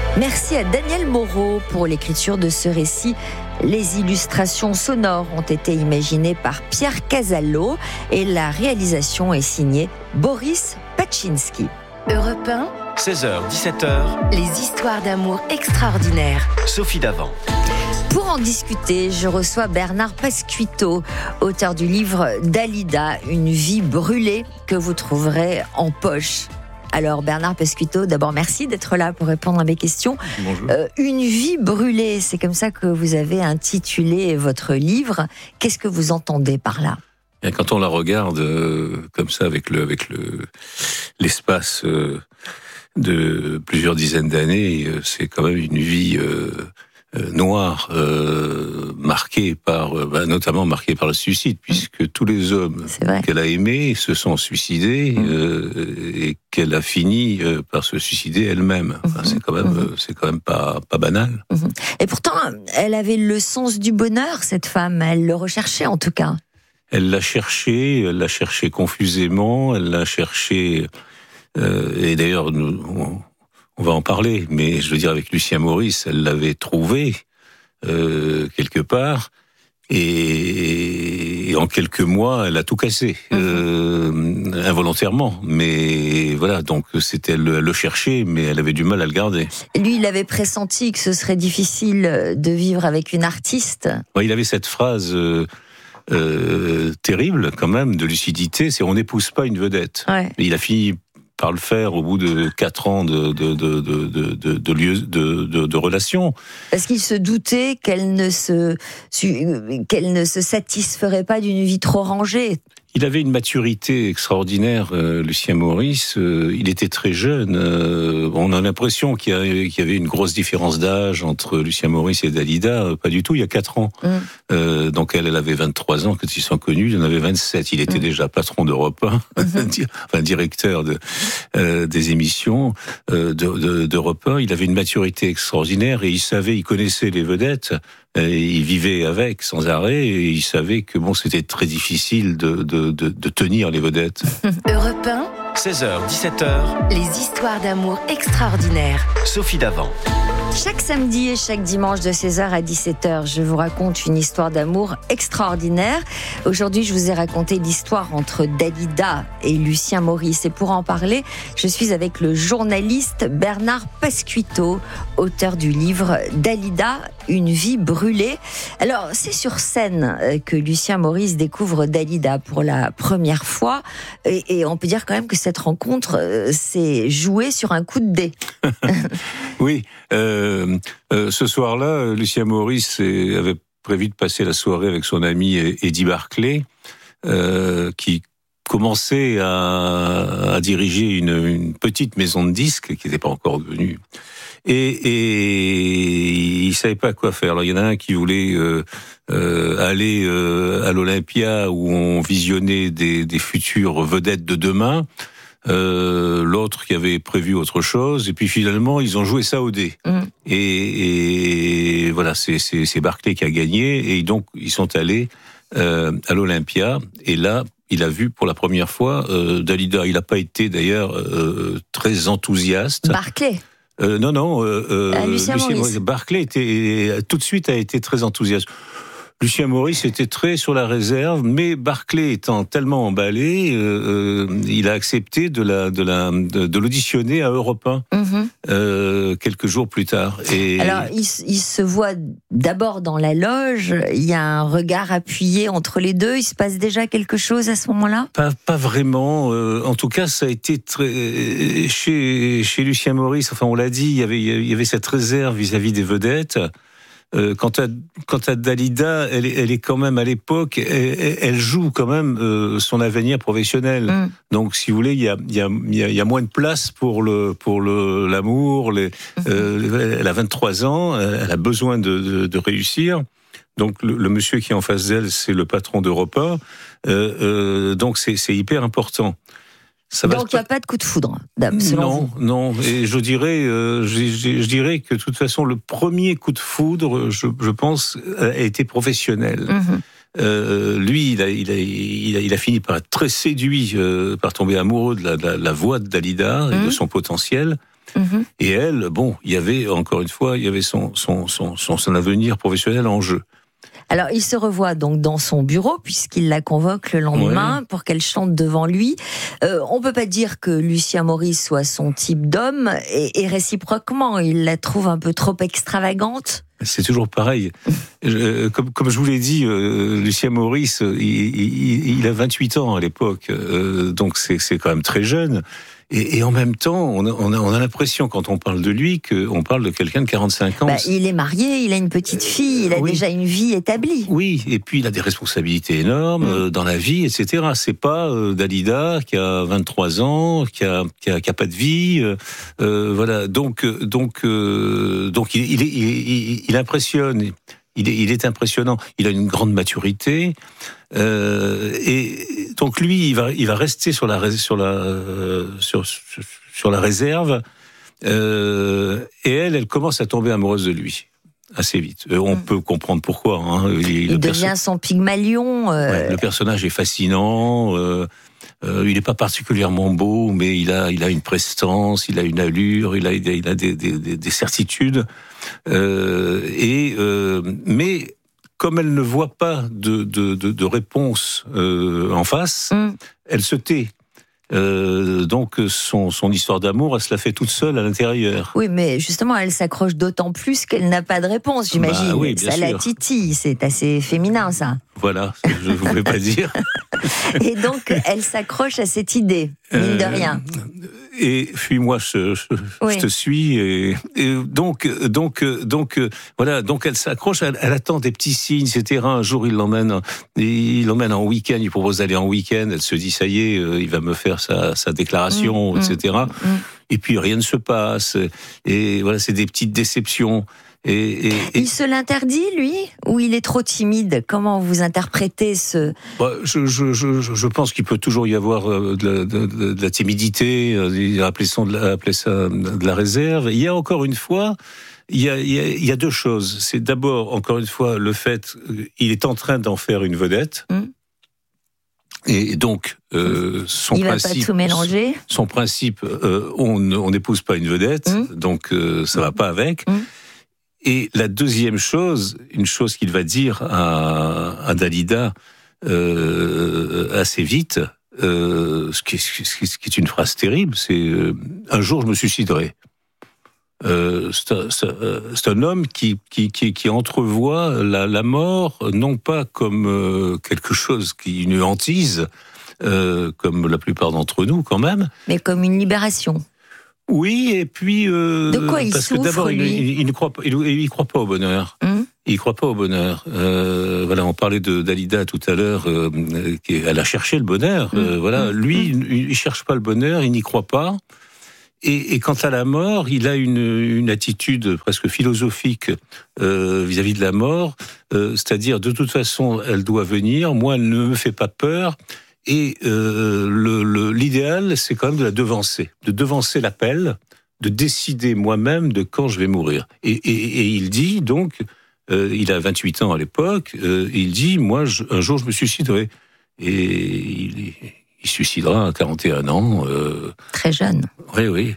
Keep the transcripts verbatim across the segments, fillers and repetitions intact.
Merci à Daniel Moreau pour l'écriture de ce récit. Les illustrations sonores ont été imaginées par Pierre Casallo et la réalisation est signée Boris Paczynski. Europe un, seize heures dix-sept heures, les histoires d'amour extraordinaires. Sophie Davant. Pour en discuter, je reçois Bernard Pasquito, auteur du livre Dalida, une vie brûlée que vous trouverez en poche. Alors Bernard Pasquito, d'abord merci d'être là pour répondre à mes questions. Bonjour. Euh, une vie brûlée, c'est comme ça que vous avez intitulé votre livre. Qu'est-ce que vous entendez par là ? Et quand on la regarde euh, comme ça avec le avec le l'espace euh, de plusieurs dizaines d'années, euh, c'est quand même une vie euh, euh, noire, euh, marquée par, euh, bah, notamment marquée par le suicide, puisque tous les hommes qu'elle a aimés se sont suicidés mmh. euh, et qu'elle a fini euh, par se suicider elle-même. Enfin, mmh. C'est quand même, mmh. euh, c'est quand même pas pas banal. Mmh. Et pourtant, elle avait le sens du bonheur, cette femme. Elle le recherchait en tout cas. Elle l'a cherché, elle l'a cherché confusément, elle l'a cherché. Euh, et d'ailleurs, nous, on, on va en parler, mais je veux dire, avec Lucien Maurice, elle l'avait trouvé euh, quelque part, et, et en quelques mois, elle a tout cassé, mmh. euh, involontairement. Mais voilà, donc c'était elle, elle le cherchait, mais elle avait du mal à le garder. Lui, il avait pressenti que ce serait difficile de vivre avec une artiste. Ouais, il avait cette phrase. Euh, Euh, terrible quand même de lucidité, c'est on n'épouse pas une vedette. Ouais. Et il a fini par le faire au bout de quatre ans de de de de de de, de, lieu, de, de, de relations. Parce qu'il se doutait qu'elle ne se qu'elle ne se satisferait pas d'une vie trop rangée. Il avait une maturité extraordinaire, euh, Lucien Maurice. Euh, il était très jeune. Euh, on a l'impression qu'il y, a, qu'il y avait une grosse différence d'âge entre Lucien Maurice et Dalida. Euh, pas du tout, il y a quatre ans. Mm. Euh, donc elle, elle avait vingt-trois ans quand ils sont connus. Il en avait vingt-sept. Il était mm. déjà patron d'Europe un, mm-hmm. enfin directeur de, euh, des émissions euh, de, de, d'Europe un. Il avait une maturité extraordinaire et il savait, il connaissait les vedettes. Et il vivait avec sans arrêt et il savait que bon, c'était très difficile de, de, de, de tenir les vedettes. Europe un, seize heures dix-sept heures, les histoires d'amour extraordinaires. Sophie Davant. Chaque samedi et chaque dimanche de seize heures à dix-sept heures, je vous raconte une histoire d'amour extraordinaire. Aujourd'hui, je vous ai raconté l'histoire entre Dalida et Lucien Maurice. Et pour en parler, je suis avec le journaliste Bernard Pasquito, auteur du livre Dalida, une vie brûlée. Alors, c'est sur scène que Lucien Maurice découvre Dalida pour la première fois. Et, et on peut dire quand même que cette rencontre euh, s'est jouée sur un coup de dé. Oui, euh, euh, ce soir-là, Lucien Maurice avait prévu de passer la soirée avec son ami Eddie Barclay, euh, qui commençait à, à diriger une, une petite maison de disques qui n'était pas encore devenue. Et, et il savait pas quoi faire. Alors il y en a un qui voulait euh, euh, aller euh, à l'Olympia où on visionnait des, des futures vedettes de demain. Euh, l'autre qui avait prévu autre chose, et puis finalement ils ont joué ça au dé. Mmh. Et, et voilà, c'est, c'est, c'est Barclay qui a gagné, et donc ils sont allés euh, à l'Olympia, et là il a vu pour la première fois euh, Dalida. Il n'a pas été d'ailleurs euh, très enthousiaste. Barclay. Euh, non, non. Euh, euh, Lucien Lucien Maurice. Barclay était tout de suite a été très enthousiaste. Lucien Maurice était très sur la réserve, mais Barclay étant tellement emballé, euh, euh, il a accepté de la de la de, de l'auditionner à Europe un mm-hmm. euh, quelques jours plus tard. Et alors il, il se voit d'abord dans la loge. Il y a un regard appuyé entre les deux. Il se passe déjà quelque chose à ce moment-là ? Pas pas vraiment. Euh, en tout cas, ça a été très chez chez Lucien Maurice. Enfin, on l'a dit, il y avait il y avait cette réserve vis-à-vis des vedettes. Euh, quant à quant à Dalida, elle est, elle est quand même à l'époque, elle, elle joue quand même euh, son avenir professionnel. Mm. Donc, si vous voulez, il y a il y a il y a moins de place pour le pour le l'amour. Les, mm-hmm. euh, elle a vingt-trois ans, elle a besoin de de, de réussir. Donc, le, le monsieur qui est en face d'elle, c'est le patron d'Europe un. Euh, euh, donc, c'est c'est hyper important. Ça Donc il n'y a pas de coup de foudre, selon non, vous. Non, et je dirais, euh, je, je, je dirais que de toute façon, le premier coup de foudre, je, je pense, a été professionnel. Mm-hmm. Euh, lui, il a, il, a, il, a, il a fini par être très séduit, euh, par tomber amoureux de la, de la, la voix de Dalida mm-hmm. et de son potentiel. Mhm. Et elle, bon, il y avait, encore une fois, il y avait son, son, son, son, son avenir professionnel en jeu. Alors, il se revoit donc dans son bureau, puisqu'il la convoque le lendemain Ouais. pour qu'elle chante devant lui. Euh, on peut pas dire que Lucien Maurice soit son type d'homme, et, et réciproquement, il la trouve un peu trop extravagante. C'est toujours pareil. Je, comme, comme je vous l'ai dit, euh, Lucien Maurice, il, il, il a vingt-huit ans à l'époque, euh, donc c'est, c'est quand même très jeune. Et, et en même temps, on a, on a, on a l'impression, quand on parle de lui, qu'on parle de quelqu'un de quarante-cinq ans. Bah, il est marié, il a une petite fille, il a Oui. déjà une vie établie. Oui, et puis il a des responsabilités énormes Mm. euh, dans la vie, et cetera. C'est pas euh, Dalida qui a vingt-trois ans, qui a, qui a, qui a pas de vie, euh, euh, voilà. Donc, euh, donc, euh, donc il, il, est- il, il, il impressionne. Il est, il est impressionnant. Il a une grande maturité, euh, et donc lui, il va, il va rester sur la, rés- sur la, euh, sur, sur, sur la réserve. Euh, et elle, elle commence à tomber amoureuse de lui assez vite. Euh, on Mm. peut comprendre pourquoi. Hein. Il, Il le devient perso- son Pygmalion. euh, Ouais, le personnage est fascinant. Euh, euh, il n'est pas particulièrement beau, mais il a, il a une prestance, il a une allure, il a, il a des, des, des, des certitudes. Euh, et euh, mais comme elle ne voit pas de, de, de, de réponse euh, en face, Mm. elle se tait. Euh, donc son, son histoire d'amour, elle se la fait toute seule à l'intérieur. Oui, mais justement, elle s'accroche d'autant plus qu'elle n'a pas de réponse, j'imagine. Bah oui, bien ça la sûr. titille, c'est assez féminin, ça. Voilà, je ne vous vais pas dire. Et donc, elle s'accroche à cette idée, mine de Euh, rien. Et fuis-moi, je, je, Oui. je te suis. Et, et donc, donc, donc, euh, voilà. Donc, elle s'accroche. Elle, elle attend des petits signes, et cetera. Un jour, il l'emmène, il l'emmène en week-end. Il propose d'aller en week-end. Elle se dit, ça y est, euh, il va me faire sa, sa déclaration, Mmh, et cetera. mmh. Et puis rien ne se passe. Et voilà, c'est des petites déceptions. Et, et, et Il se l'interdit, lui, ou il est trop timide? Comment vous interprétez ce... bah, je, je, je, je pense qu'il peut toujours y avoir euh, de, la, de, de, de la timidité, euh, appeler ça, de la, appeler ça de la réserve. Il y a encore une fois, il y a, il y a, il y a deux choses. C'est d'abord, encore une fois, le fait qu'il est en train d'en faire une vedette. Mm. Et donc, euh, son Il va principe, pas tout mélanger. son principe, euh, on ne- on n'épouse pas une vedette, Mm. donc euh, ça va pas avec. Mm. Et la deuxième chose, une chose qu'il va dire à, à Dalida euh, assez vite, euh, ce, qui, ce, qui, ce qui est une phrase terrible, c'est euh, un jour je me suiciderai. Euh, c'est, un, c'est, un, c'est un homme qui, qui, qui, qui entrevoit la, la mort non pas comme euh, quelque chose qui une hantise, euh, comme la plupart d'entre nous quand même. Mais comme une libération. Oui, et puis euh, De quoi il parce que souffre, d'abord il, lui il, il ne croit pas, il, il croit pas au bonheur. Hum Il croit pas au bonheur. Euh, voilà, on parlait de Dalida tout à l'heure. Euh, qui, elle a cherché le bonheur. Euh, Mmh, voilà, mmh, lui, il, il cherche pas le bonheur, il n'y croit pas. Et, et quant à la mort, il a une, une attitude presque philosophique euh, vis-à-vis de la mort, euh, c'est-à-dire de toute façon, elle doit venir. Moi, elle ne me fait pas peur. Et euh, le, le, l'idéal, c'est quand même de la devancer, de devancer l'appel, de décider moi-même de quand je vais mourir. Et, et, et il dit donc, euh, il a vingt-huit ans à l'époque, euh, il dit, moi, je, un jour, je me suiciderai. Et il, il se suicidera à quarante et un ans. Euh, Très jeune. oui, oui.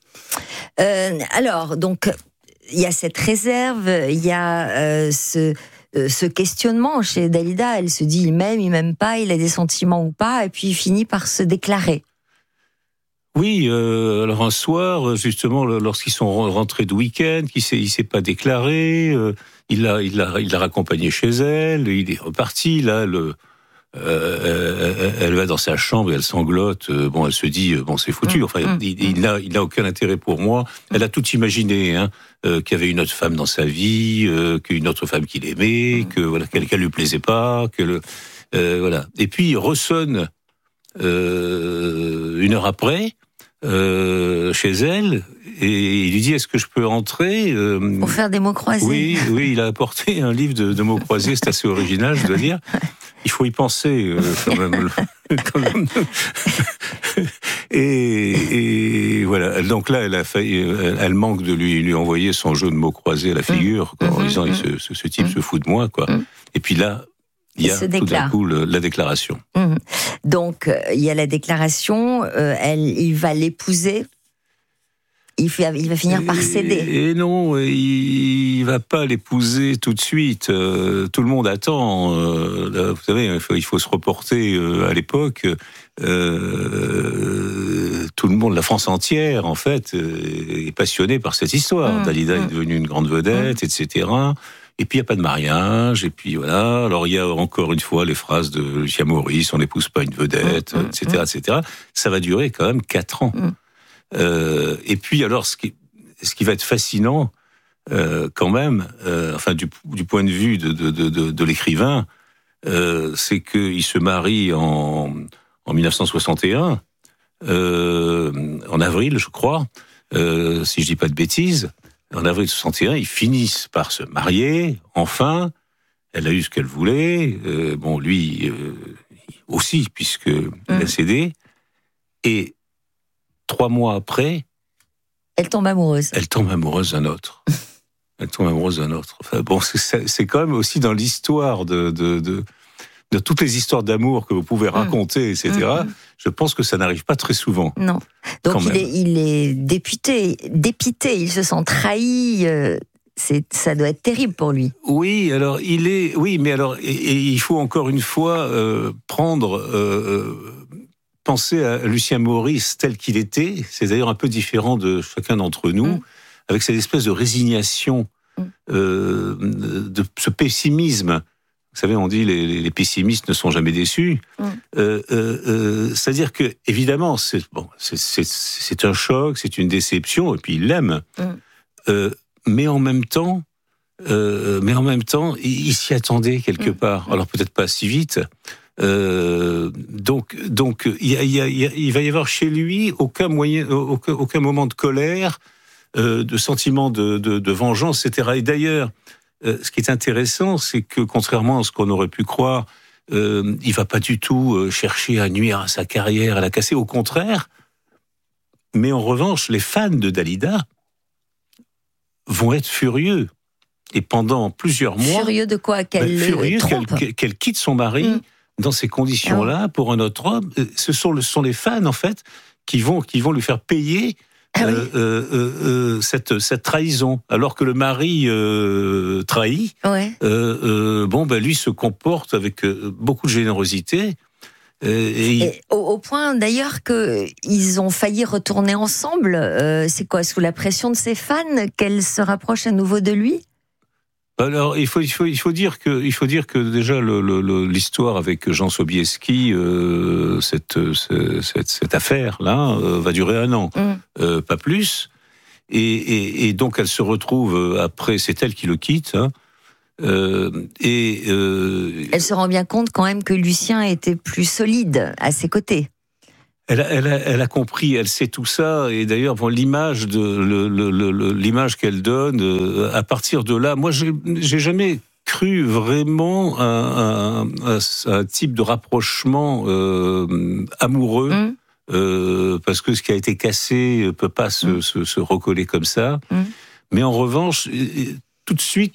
Euh, alors, donc, il y a cette réserve, il y a euh, ce... ce questionnement chez Dalida. Elle se dit, il m'aime, il m'aime pas, il a des sentiments ou pas, et puis il finit par se déclarer. Oui, euh, alors un soir, justement, lorsqu'ils sont rentrés de week-end, qu'il s'est, il s'est pas déclaré, euh, il l'a, il l'a, il l'a raccompagné chez elle, il est reparti, là, le, euh, elle va dans sa chambre et elle sanglote, euh, bon, elle se dit, euh, bon, c'est foutu, enfin, mmh, il, il n'a, il n'a aucun intérêt pour moi, elle a tout imaginé, hein, euh, qu'il y avait une autre femme dans sa vie, euh, qu'une autre femme qu'il aimait, que, voilà, qu'elle, qu'elle lui plaisait pas, que le, euh, voilà. Et puis, il ressonne, euh, une heure après, Euh, chez elle, et il lui dit, est-ce que je peux entrer euh, pour faire des mots croisés? Oui, oui, il a apporté un livre de, de mots croisés, c'est assez original, je dois dire. Il faut y penser euh, quand même. quand même. et, et voilà. Donc là, elle a failli, elle, elle manque de lui, lui envoyer son jeu de mots croisés à la figure, quoi, en disant, ce, ce, ce type mmh. se fout de moi, quoi. Mmh. Et puis là, il y a tout d'un coup le, la déclaration. Mmh. Donc, euh, il y a la déclaration, euh, elle, il va l'épouser. il, fait, il va finir par céder. Et, et non, il, il va pas l'épouser tout de suite. Euh, tout le monde attend. Euh, là, vous savez, il faut, il faut se reporter euh, à l'époque. Euh, tout le monde, la France entière, en fait, euh, est passionnée par cette histoire. Mmh, Dalida mmh. est devenue une grande vedette, mmh. et cetera. Et puis il y a pas de mariage. Et puis voilà. Alors il y a encore une fois les phrases de Lucien Maurice, on n'épouse pas une vedette, mmh, et cetera, mmh. et cetera. Ça va durer quand même quatre ans. Mmh. Euh, et puis alors, ce qui, ce qui va être fascinant, euh, quand même, euh, enfin du, du point de vue de, de, de, de, de l'écrivain, euh, c'est qu'il se marie en, en dix-neuf cent soixante et un, euh, en avril, je crois, euh, si je dis pas de bêtises. En avril soixante et un, ils finissent par se marier. Enfin, elle a eu ce qu'elle voulait. Euh, bon, lui euh, aussi, puisque mmh. il a cédé. Et trois mois après, elle tombe amoureuse. Elle tombe amoureuse d'un autre. Elle tombe amoureuse d'un autre. Enfin, bon, c'est, c'est quand même aussi dans l'histoire de, de, de, de toutes les histoires d'amour que vous pouvez raconter, mmh. et cetera. Mmh. Je pense que ça n'arrive pas très souvent. Non. Donc il est, il est dépité, dépité, il se sent trahi. Euh, c'est, ça doit être terrible pour lui. Oui, alors il est, oui, mais alors et, et il faut encore une fois euh, prendre. Euh, penser à Lucien Maurice tel qu'il était, c'est d'ailleurs un peu différent de chacun d'entre nous, mmh. avec cette espèce de résignation, mmh. euh, de ce pessimisme. Vous savez, on dit les, les pessimistes ne sont jamais déçus. Mmh. Euh, euh, euh, c'est-à-dire que, évidemment, c'est, bon, c'est, c'est, c'est un choc, c'est une déception, et puis il l'aime. Mmh. Euh, mais en même temps, euh, mais en même temps, il, il s'y attendait quelque mmh. part. Alors peut-être pas si vite. Euh, donc, donc, il, y a, il, y a, il va y avoir chez lui aucun moyen, aucun, aucun moment de colère, euh, de sentiment de, de, de vengeance, et cetera. Et d'ailleurs, euh, ce qui est intéressant, c'est que contrairement à ce qu'on aurait pu croire, euh, il va pas du tout chercher à nuire à sa carrière, à la casser. Au contraire. Mais en revanche, les fans de Dalida vont être furieux. Et pendant plusieurs mois, furieux de quoi qu'elle ben, furieux trompe. qu'elle, qu'elle quitte son mari. Mmh. Dans ces conditions-là, ah. pour un autre homme, ce sont, le, sont les fans, en fait, qui vont, qui vont lui faire payer ah euh, oui. euh, euh, cette, cette trahison. Alors que le mari euh, trahi, ouais. euh, euh, bon, ben, lui se comporte avec euh, beaucoup de générosité. Euh, et il... et au, au point, d'ailleurs, qu'ils ont failli retourner ensemble. Euh, c'est quoi, sous la pression de ses fans, qu'elle se rapproche à nouveau de lui ? Alors, il faut, il faut, il faut dire que, il faut dire que déjà le, le, le, l'histoire avec Jean Sobieski, euh, cette, cette, cette affaire-là, euh, va durer un an, mmh. euh, pas plus. Et, et, et donc, elle se retrouve après, c'est elle qui le quitte. Hein, euh, et euh, elle se rend bien compte quand même que Lucien était plus solide à ses côtés. Elle a, elle, a, elle a compris, elle sait tout ça, et d'ailleurs bon, l'image de le, le, le, l'image qu'elle donne, euh, à partir de là, moi j'ai, j'ai jamais cru vraiment à, à, à un type de rapprochement euh, amoureux, mmh. euh, parce que ce qui a été cassé peut pas se, mmh. se, se recoller comme ça. Mmh. Mais en revanche, tout de suite,